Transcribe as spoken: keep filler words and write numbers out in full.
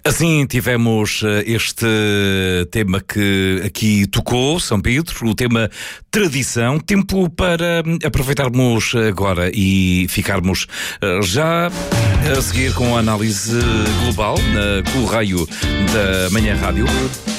Assim tivemos este tema que aqui tocou, São Pedro, o tema tradição. Tempo para aproveitarmos agora e ficarmos já a seguir com a análise global na Correio da Manhã Rádio.